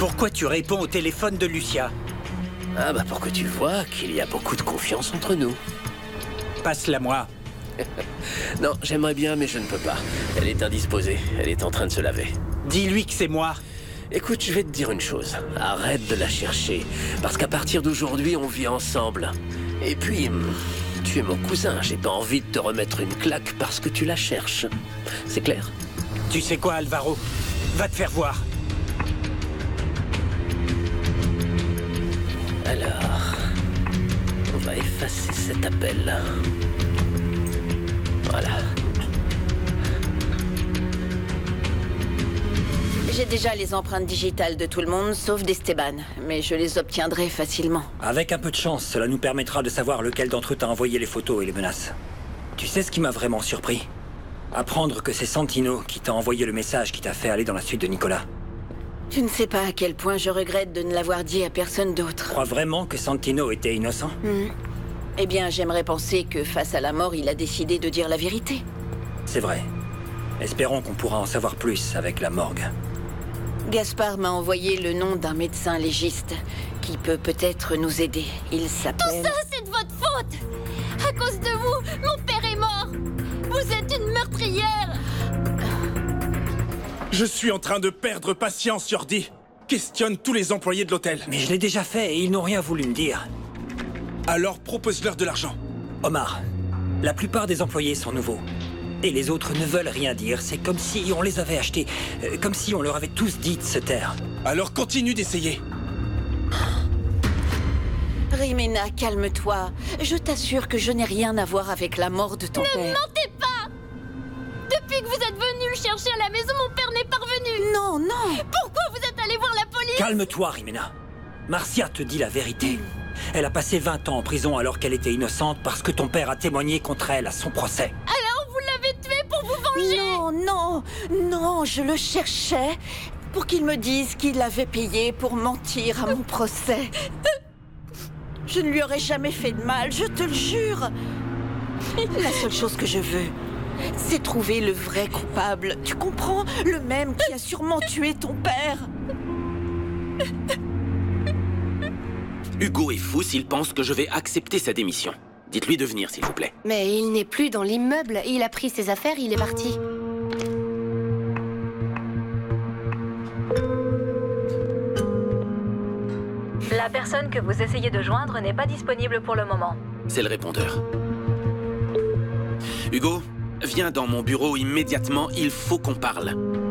Pourquoi tu réponds au téléphone de Lucia? Ah bah pour que tu vois qu'il y a beaucoup de confiance entre nous. Passe-la-moi. Non, j'aimerais bien, mais je ne peux pas. Elle est indisposée. Elle est en train de se laver. Dis-lui que c'est moi. Écoute, je vais te dire une chose. Arrête de la chercher. Parce qu'à partir d'aujourd'hui, on vit ensemble. Et puis, tu es mon cousin. J'ai pas envie de te remettre une claque parce que tu la cherches. C'est clair? Tu sais quoi, Alvaro? Va te faire voir. Alors, on va effacer cet appel. Voilà. J'ai déjà les empreintes digitales de tout le monde, sauf d'Esteban. Mais je les obtiendrai facilement. Avec un peu de chance, cela nous permettra de savoir lequel d'entre eux t'a envoyé les photos et les menaces. Tu sais ce qui m'a vraiment surpris? Apprendre que c'est Santino qui t'a envoyé le message qui t'a fait aller dans la suite de Nicolas. Tu ne sais pas à quel point je regrette de ne l'avoir dit à personne d'autre. Tu crois vraiment que Santino était innocent? Eh bien, j'aimerais penser que face à la mort, il a décidé de dire la vérité. C'est vrai. Espérons qu'on pourra en savoir plus avec la morgue. Gaspard m'a envoyé le nom d'un médecin légiste qui peut peut-être nous aider. Il s'appelle... Tout ça, c'est de votre faute! À cause de vous, mon père est mort! Vous êtes une meurtrière! Je suis en train de perdre patience, Jordi. Questionne tous les employés de l'hôtel. Mais je l'ai déjà fait et ils n'ont rien voulu me dire. Alors propose-leur de l'argent. Omar, la plupart des employés sont nouveaux. Et les autres ne veulent rien dire. C'est comme si on les avait achetés. Comme si on leur avait tous dit de se taire. Alors continue d'essayer. Rimena, calme-toi. Je t'assure que je n'ai rien à voir avec la mort de ton Ne père. mentez pas! Depuis que vous êtes venu le chercher à la maison, mon père n'est pas revenu! Non, non! Pourquoi vous êtes allé voir la police? Calme-toi, Rimena. Marcia te dit la vérité. Elle a passé 20 ans en prison alors qu'elle était innocente parce que ton père a témoigné contre elle à son procès. Alors vous l'avez tué pour vous venger! Non, non, non, je le cherchais pour qu'il me dise qu'il avait payé pour mentir à mon procès. Je ne lui aurais jamais fait de mal, je te le jure. La seule chose que je veux, c'est trouver le vrai coupable. Tu comprends? Le même qui a sûrement tué ton père. Hugo est fou s'il pense que je vais accepter sa démission. Dites-lui de venir, s'il vous plaît. Mais il n'est plus dans l'immeuble. Il a pris ses affaires, il est parti. La personne que vous essayez de joindre n'est pas disponible pour le moment. C'est le répondeur. Hugo, viens dans mon bureau immédiatement, il faut qu'on parle.